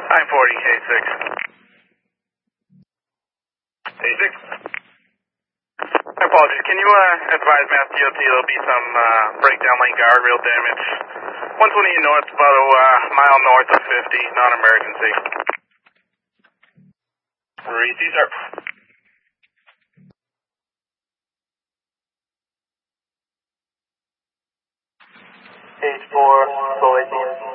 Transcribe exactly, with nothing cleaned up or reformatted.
nine forty, eight six. eight six. My apologies. Can you uh, advise Mass D O T there'll be some uh, breakdown lane guardrail damage? one twenty north, about a uh, mile north of fifty, non-emergency. Receive, sir. Page four, full eighteen.